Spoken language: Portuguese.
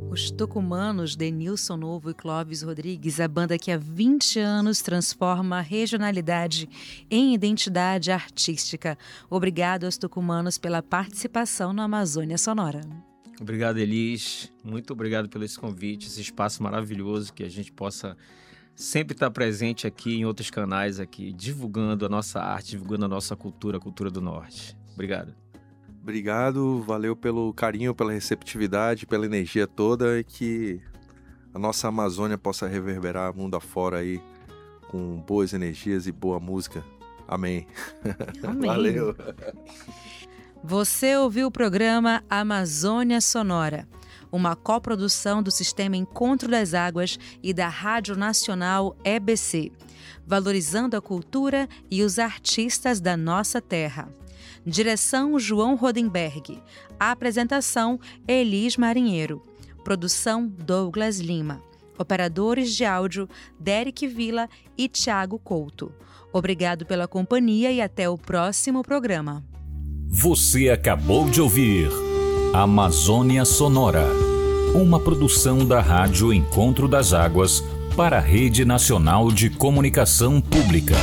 Os tucumanos Denilson Novo e Clóvis Rodrigues, a banda que há 20 anos transforma a regionalidade em identidade artística. Obrigado aos tucumanos pela participação no Amazônia Sonora. Obrigado, Elis. Muito obrigado pelo esse convite, esse espaço maravilhoso, que a gente possa sempre estar presente aqui em outros canais, aqui, divulgando a nossa arte, divulgando a nossa cultura, a cultura do Norte. Obrigado. Obrigado, valeu pelo carinho, pela receptividade, pela energia toda, e que a nossa Amazônia possa reverberar mundo afora aí com boas energias e boa música. Amém. Amém. Valeu. Você ouviu o programa Amazônia Sonora, uma coprodução do Sistema Encontro das Águas e da Rádio Nacional EBC, valorizando a cultura e os artistas da nossa terra. Direção João Rodenberg. Apresentação Elis Marinheiro. Produção Douglas Lima. Operadores de áudio Derek Villa e Thiago Couto. Obrigado pela companhia e até o próximo programa. Você acabou de ouvir Amazônia Sonora, uma produção da Rádio Encontro das Águas para a Rede Nacional de Comunicação Pública.